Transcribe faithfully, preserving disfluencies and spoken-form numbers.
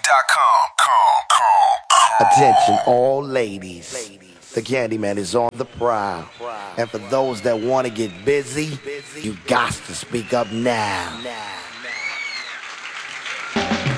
dot com. Com, com, com. Attention all ladies. The Candyman is on the prowl. And for those that want to get busy, you got to speak up now.